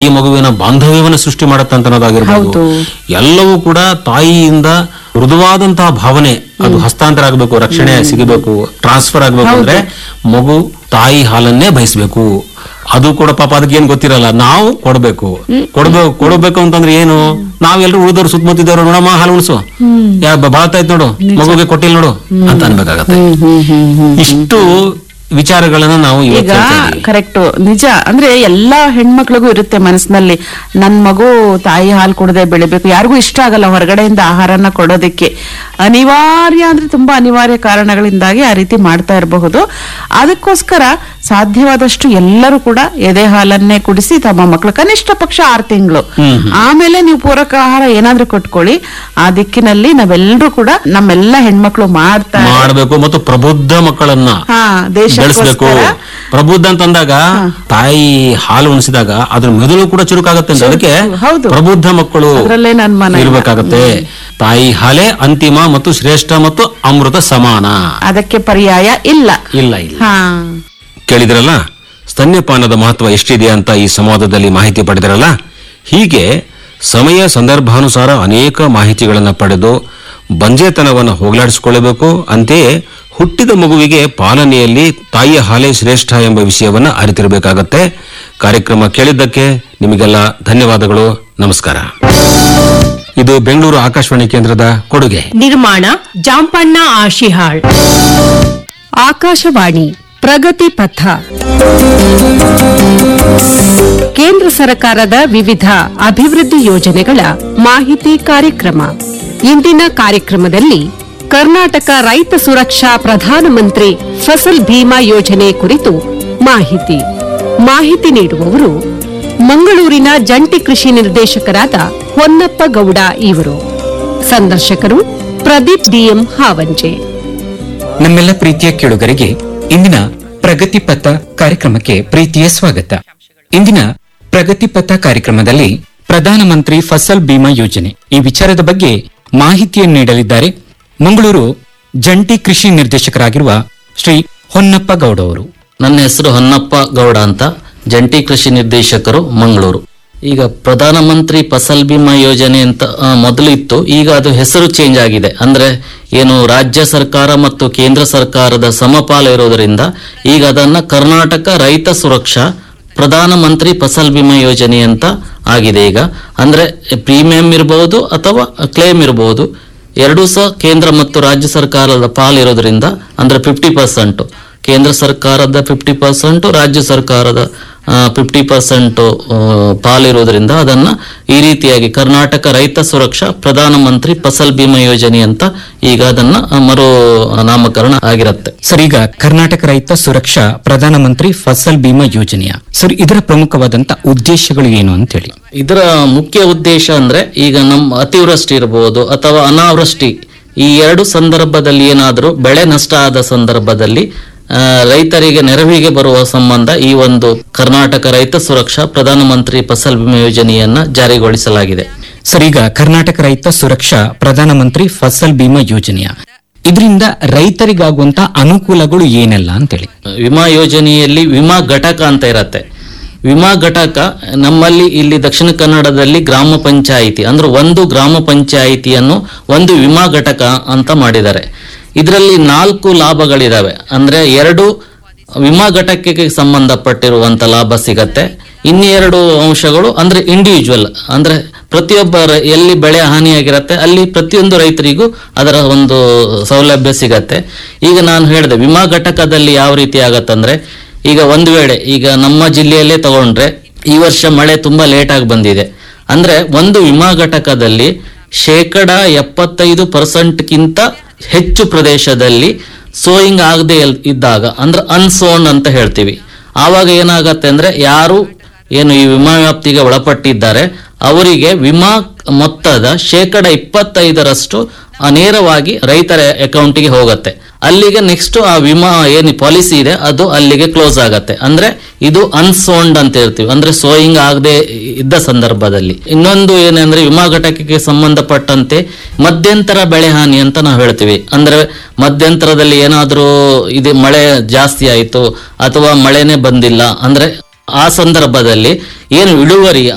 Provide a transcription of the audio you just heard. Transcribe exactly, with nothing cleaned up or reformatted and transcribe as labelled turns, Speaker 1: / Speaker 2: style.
Speaker 1: ತಾಯಿ ಮಗುವಿನ ಬಾಂಧವ್ಯವನ್ನು ಸೃಷ್ಟಿ ಮಾಡುತ್ತೆ ಅಂತ ಅನ್ನೋದಾಗಿರ್ಬೋದು, ಎಲ್ಲವೂ ಕೂಡ ತಾಯಿಯಿಂದ ಮೃದುವಾದಂತಹ ಭಾವನೆ ಅದು ಹಸ್ತಾಂತರ ಆಗಬೇಕು, ರಕ್ಷಣೆ ಸಿಗಬೇಕು, ಟ್ರಾನ್ಸ್ಫರ್ ಆಗಬೇಕು ಅಂದ್ರೆ ಮಗು ತಾಯಿ ಹಾಲನ್ನೇ ಬಯಸ್ಬೇಕು. ಅದು ಕೂಡ ಪಾಪ ಅದಕ್ಕೆ ಏನ್ ಗೊತ್ತಿರಲ್ಲ, ನಾವು ಕೊಡ್ಬೇಕು ಕೊಡ್ಬೇಕು ಕೊಡ್ಬೇಕು ಅಂತಂದ್ರೆ ಏನು, ನಾವೆಲ್ಲರೂ ಉಳಿದವ್ರು ಸುತ್ತಮುತ್ತಿದ್ದವ್ರು ನೋಡಮ್ಮ ಹಾಲು ಉಣಿಸು, ಯಾ ಬಾಳ್ತಾಯ್ತು ನೋಡು, ಮಗುಗೆ ಕೊಟ್ಟಿಲ್ಲ ನೋಡು ಅಂತ ಅನ್ಬೇಕಾಗತ್ತೆ. ಇಷ್ಟು ವಿಚಾರಗಳನ್ನ ನಾವು
Speaker 2: ಈಗ ಕರೆಕ್ಟ್ ನಿಜ. ಅಂದ್ರೆ ಎಲ್ಲಾ ಹೆಣ್ಮಕ್ಳಿಗೂ ಇರುತ್ತೆ ಮನಸ್ಸಿನಲ್ಲಿ, ನನ್ ಮಗು ತಾಯಿ ಹಾಲು ಕುಡದೆ ಬೆಳಿಬೇಕು. ಯಾರಿಗೂ ಇಷ್ಟ ಆಗಲ್ಲ ಹೊರಗಡೆಯಿಂದ ಆಹಾರನ ಕೊಡೋದಕ್ಕೆ. ಅನಿವಾರ್ಯ ಅಂದ್ರೆ ತುಂಬಾ ಅನಿವಾರ್ಯ ಕಾರಣಗಳಿಂದಾಗಿ ಆ ರೀತಿ ಮಾಡ್ತಾ ಇರಬಹುದು. ಅದಕ್ಕೋಸ್ಕರ ಸಾಧ್ಯವಾದಷ್ಟು ಎಲ್ಲರೂ ಕೂಡ ಎದೆ ಹಾಲನ್ನೇ ಕುಡಿಸಿ ತಮ್ಮ ಮಕ್ಕಳು ಕನಿಷ್ಠ ಪಕ್ಷ ಆರು ತಿಂಗಳು, ಆಮೇಲೆ ನೀವು ಪೂರಕ ಆಹಾರ ಏನಾದ್ರೂ ಕೊಟ್ಕೊಳ್ಳಿ. ಆ ದಿಕ್ಕಿನಲ್ಲಿ ನಾವೆಲ್ಲರೂ ಕೂಡ ನಮ್ಮೆಲ್ಲ ಹೆಣ್ಮಕ್ಳು ಮಾಡ್ತಾ
Speaker 1: ಮಾಡಬೇಕು ಮತ್ತು ಪ್ರಬುದ್ಧ ಮಕ್ಕಳನ್ನ
Speaker 2: ಹಾ ದೇಶ
Speaker 1: ಬೆಳೆಸಬೇಕು. ಪ್ರಬುದ್ಧ ಅಂತಂದಾಗ ತಾಯಿ ಹಾಲು ಉಣಿಸಿದಾಗ ಅದ್ರ ಮೆದುಳು ಕೂಡ ಚುರುಕಾಗತ್ತೆ ಅಂತ, ಅದಕ್ಕೆ ಪ್ರಬುದ್ಧ ಮಕ್ಕಳು ಇರ್ಬೇಕಾಗತ್ತೆ. ತಾಯಿ ಹಾಲೇ ಅಂತಿಮ ಮತ್ತು ಶ್ರೇಷ್ಠ ಮತ್ತು ಅಮೃತ ಸಮಾನ, ಅದಕ್ಕೆ
Speaker 2: ಪರ್ಯಾಯ ಇಲ್ಲ
Speaker 1: ಇಲ್ಲ ಇಲ್ಲ ಕೇಳಿದ್ರಲ್ಲ, ಸ್ತನ್ಯಪಾನದ ಮಹತ್ವ ಎಷ್ಟಿದೆ ಅಂತ ಈ ಸಂವಾದದಲ್ಲಿ ಮಾಹಿತಿ ಪಡೆದಿರಲ್ಲ. ಹೀಗೆ ಸಮಯ ಸಂದರ್ಭಾನುಸಾರ ಅನೇಕ ಮಾಹಿತಿಗಳನ್ನು ಪಡೆದು ಬಂಜೆತನವನ್ನು ಹೋಗಲಾಡಿಸಿಕೊಳ್ಳಬೇಕು. ಅಂತೆಯೇ ಹುಟ್ಟಿದ ಮಗುವಿಗೆ ಪಾಲನೆಯಲ್ಲಿ ತಾಯಿಯ ಹಾಲೇ ಶ್ರೇಷ್ಠ ಎಂಬ ವಿಷಯವನ್ನು ಅರಿತಿರಬೇಕಾಗತ್ತೆ. ಕಾರ್ಯಕ್ರಮ ಕೇಳಿದ್ದಕ್ಕೆ ನಿಮಗೆಲ್ಲ ಧನ್ಯವಾದಗಳು. ನಮಸ್ಕಾರ. ಇದು ಬೆಂಗಳೂರು ಆಕಾಶವಾಣಿ ಕೇಂದ್ರದ ಕೊಡುಗೆ.
Speaker 3: ನಿರ್ಮಾಣ ಜಾಂಪಣ್ಣ ಆಶಿಹಾಳ್. ಆಕಾಶವಾಣಿ ಪ್ರಗತಿ ಪಥ. ಕೇಂದ್ರ ಸರ್ಕಾರದ ವಿವಿಧ ಅಭಿವೃದ್ಧಿ ಯೋಜನೆಗಳ ಮಾಹಿತಿ ಕಾರ್ಯಕ್ರಮ. ಇಂದಿನ ಕಾರ್ಯಕ್ರಮದಲ್ಲಿ ಕರ್ನಾಟಕ ರೈತ ಸುರಕ್ಷಾ ಪ್ರಧಾನಮಂತ್ರಿ ಫಸಲ್ ಭೀಮಾ ಯೋಜನೆ ಕುರಿತು ಮಾಹಿತಿ ಮಾಹಿತಿ ನೀಡುವವರು ಮಂಗಳೂರಿನ ಜಂಟಿ ಕೃಷಿ ನಿರ್ದೇಶಕರಾದ ಹೊನ್ನಪ್ಪ ಗೌಡ ಇವರು. ಸಂದರ್ಶಕರು ಪ್ರದೀಪ್ ಡಿಎಂ ಹಾವಂಜೆ.
Speaker 4: ನಮ್ಮೆಲ್ಲ ಪ್ರೀತಿಯ ಕೇಳುಗರಿಗೆ ಇಂದಿನ ಪ್ರಗತಿ ಪಥ ಕಾರ್ಯಕ್ರಮಕ್ಕೆ ಪ್ರೀತಿಯ ಸ್ವಾಗತ. ಇಂದಿನ ಪ್ರಗತಿ ಪಥ ಕಾರ್ಯಕ್ರಮದಲ್ಲಿ ಪ್ರಧಾನಮಂತ್ರಿ ಫಸಲ್ ಭೀಮಾ ಯೋಜನೆ ಈ ವಿಚಾರದ ಬಗ್ಗೆ ಮಾಹಿತಿಯನ್ನು ನೀಡಲಿದ್ದಾರೆ ಮಂಗಳೂರು ಜಂಟಿ ಕೃಷಿ ನಿರ್ದೇಶಕರಾಗಿರುವ ಶ್ರೀ ಹೊನ್ನಪ್ಪ ಗೌಡ ಅವರು.
Speaker 5: ನನ್ನ ಹೆಸರು ಹೊನ್ನಪ್ಪ ಗೌಡ ಅಂತ, ಜಂಟಿ ಕೃಷಿ ನಿರ್ದೇಶಕರು ಮಂಗಳೂರು. ಈಗ ಪ್ರಧಾನಮಂತ್ರಿ ಫಸಲ್ ಬಿಮಾ ಯೋಜನೆ ಅಂತ ಮೊದಲು ಇತ್ತು, ಈಗ ಅದು ಹೆಸರು ಚೇಂಜ್ ಆಗಿದೆ. ಅಂದ್ರೆ ಏನು ರಾಜ್ಯ ಸರ್ಕಾರ ಮತ್ತು ಕೇಂದ್ರ ಸರ್ಕಾರದ ಸಮಪಾಲು ಇರೋದರಿಂದ ಈಗ ಅದನ್ನ ಕರ್ನಾಟಕ ರೈತ ಸುರಕ್ಷಾ ಪ್ರಧಾನಮಂತ್ರಿ ಫಸಲ್ ಬಿಮಾ ಯೋಜನೆ ಅಂತ ಆಗಿದೆ. ಈಗ ಅಂದ್ರೆ ಪ್ರೀಮಿಯಂ ಇರಬಹುದು ಅಥವಾ ಕ್ಲೇಮ್ ಇರಬಹುದು, ಎರಡೂ ಸಹ ಕೇಂದ್ರ ಮತ್ತು ರಾಜ್ಯ ಸರ್ಕಾರದ ಪಾಲು ಇರೋದ್ರಿಂದ ಅಂದ್ರೆ ಫಿಫ್ಟಿ ಪರ್ಸೆಂಟ್ ಕೇಂದ್ರ ಸರ್ಕಾರದ ಫಿಫ್ಟಿ ಪರ್ಸೆಂಟ್ ರಾಜ್ಯ ಸರ್ಕಾರದ ಫಿಫ್ಟಿ ಪರ್ಸೆಂಟ್ ಪಾಲಿರೋದ್ರಿಂದ ಅದನ್ನ ಈ ರೀತಿಯಾಗಿ ಕರ್ನಾಟಕ ರೈತ ಸುರಕ್ಷಾ ಪ್ರಧಾನಮಂತ್ರಿ ಫಸಲ್ ಬಿಮಾ ಯೋಜನೆ ಅಂತ ಈಗ ಅದನ್ನ ಮರು ನಾಮಕರಣ ಆಗಿರುತ್ತೆ.
Speaker 4: ಸರ್, ಈಗ ಕರ್ನಾಟಕ ರೈತ ಸುರಕ್ಷಾ ಪ್ರಧಾನಮಂತ್ರಿ ಫಸಲ್ ಬಿಮಾ ಯೋಜನೆಯ ಸರ್ ಇದರ ಪ್ರಮುಖವಾದಂತ ಉದ್ದೇಶಗಳು ಏನು ಅಂತ ಹೇಳಿ.
Speaker 5: ಇದರ ಮುಖ್ಯ ಉದ್ದೇಶ ಅಂದ್ರೆ ಈಗ ನಮ್ಮ ಅತಿವೃಷ್ಟಿ ಇರಬಹುದು ಅಥವಾ ಅನಾವೃಷ್ಟಿ, ಈ ಎರಡು ಸಂದರ್ಭದಲ್ಲಿ ಏನಾದರೂ ಬೆಳೆ ನಷ್ಟ ಆದ ಸಂದರ್ಭದಲ್ಲಿ ರೈತರಿಗೆ ನೆರವಿಗೆ ಬರುವ ಸಂಬಂಧ ಈ ಒಂದು ಕರ್ನಾಟಕ ರೈತ ಸುರಕ್ಷಾ ಪ್ರಧಾನಮಂತ್ರಿ ಫಸಲ್ ಬಿಮಾ ಯೋಜನೆಯನ್ನ ಜಾರಿಗೊಳಿಸಲಾಗಿದೆ.
Speaker 4: ಸರ್, ಈಗ ಕರ್ನಾಟಕ ರೈತ ಸುರಕ್ಷಾ ಪ್ರಧಾನಮಂತ್ರಿ ಫಸಲ್ ಬಿಮಾ ಯೋಜನೆಯ ಇದರಿಂದ ರೈತರಿಗಾಗುವಂತ ಅನುಕೂಲಗಳು ಏನೆಲ್ಲ ಅಂತೇಳಿ.
Speaker 5: ವಿಮಾ ಯೋಜನೆಯಲ್ಲಿ ವಿಮಾ ಘಟಕ ಅಂತ ಇರತ್ತೆ. ವಿಮಾ ಘಟಕ ನಮ್ಮಲ್ಲಿ ಇಲ್ಲಿ ದಕ್ಷಿಣ ಕನ್ನಡದಲ್ಲಿ ಗ್ರಾಮ ಪಂಚಾಯಿತಿ ಅಂದ್ರೆ ಒಂದು ಗ್ರಾಮ ಪಂಚಾಯಿತಿಯನ್ನು ಒಂದು ವಿಮಾ ಘಟಕ ಅಂತ ಮಾಡಿದ್ದಾರೆ. ಇದರಲ್ಲಿ ನಾಲ್ಕು ಲಾಭಗಳಿದಾವೆ. ಅಂದ್ರೆ ಎರಡು ವಿಮಾ ಘಟಕಕ್ಕೆ ಸಂಬಂಧಪಟ್ಟಿರುವಂತ ಲಾಭ ಸಿಗತ್ತೆ. ಇನ್ನೆರಡು ಅಂಶಗಳು ಅಂದ್ರೆ ಇಂಡಿವಿಜುವಲ್ ಅಂದ್ರೆ ಪ್ರತಿಯೊಬ್ಬ ಎಲ್ಲಿ ಬೆಳೆ ಹಾನಿಯಾಗಿರತ್ತೆ ಅಲ್ಲಿ ಪ್ರತಿಯೊಂದು ರೈತರಿಗೂ ಅದರ ಒಂದು ಸೌಲಭ್ಯ ಸಿಗತ್ತೆ. ಈಗ ನಾನು ಹೇಳಿದೆ ವಿಮಾ ಘಟಕದಲ್ಲಿ ಯಾವ ರೀತಿ ಆಗತ್ತಂದ್ರೆ, ಈಗ ಒಂದು ವೇಳೆ ಈಗ ನಮ್ಮ ಜಿಲ್ಲೆಯಲ್ಲೇ ತಗೊಂಡ್ರೆ ಈ ವರ್ಷ ಮಳೆ ತುಂಬಾ ಲೇಟ್ ಆಗಿ ಬಂದಿದೆ ಅಂದ್ರೆ ಒಂದು ವಿಮಾ ಘಟಕದಲ್ಲಿ ಶೇಕಡ ಎಪ್ಪತ್ತೈದು ಪರ್ಸೆಂಟ್ಗಿಂತ ಹೆಚ್ಚು ಪ್ರದೇಶದಲ್ಲಿ ಸೋಯಿಂಗ್ ಆಗದೆ ಇದ್ದಾಗ ಅಂದ್ರೆ ಅನ್ಸೋನ್ ಅಂತ ಹೇಳ್ತೀವಿ. ಆವಾಗ ಏನಾಗತ್ತೆ ಅಂದ್ರೆ ಯಾರು ಏನು ಈ ವಿಮಾ ವ್ಯಾಪ್ತಿಗೆ ಒಳಪಟ್ಟಿದ್ದಾರೆ ಅವರಿಗೆ ವಿಮಾ ಮೊತ್ತದ ಶೇಕಡ ಇಪ್ಪತ್ತೈದರಷ್ಟು ನೇರವಾಗಿ ರೈತರ ಅಕೌಂಟಿಗೆ ಹೋಗುತ್ತೆ. ಅಲ್ಲಿಗೆ ನೆಕ್ಸ್ಟ್ ಆ ವಿಮಾ ಏನು ಪಾಲಿಸಿ ಇದೆ ಅದು ಅಲ್ಲಿಗೆ ಕ್ಲೋಸ್ ಆಗತ್ತೆ. ಅಂದ್ರೆ ಇದು ಅನ್ಸೋನ್ಡ್ ಅಂತ ಹೇಳ್ತೀವಿ, ಅಂದ್ರೆ ಸೋಯಿಂಗ್ ಆಗದೆ ಇದ್ದ ಸಂದರ್ಭದಲ್ಲಿ. ಇನ್ನೊಂದು ಏನಂದ್ರೆ ವಿಮಾ ಘಟಕಕ್ಕೆ ಸಂಬಂಧಪಟ್ಟಂತೆ ಮಧ್ಯಂತರ ಬೆಳೆ ಹಾನಿ ಅಂತ ನಾವು ಹೇಳ್ತೀವಿ. ಅಂದ್ರೆ ಮಧ್ಯಂತರದಲ್ಲಿ ಏನಾದ್ರೂ ಇದು ಮಳೆ ಜಾಸ್ತಿ ಆಯ್ತು ಅಥವಾ ಮಳೆನೇ ಬಂದಿಲ್ಲ ಅಂದ್ರೆ ಆ ಸಂದರ್ಭದಲ್ಲಿ ಏನು ಇಳುವರಿ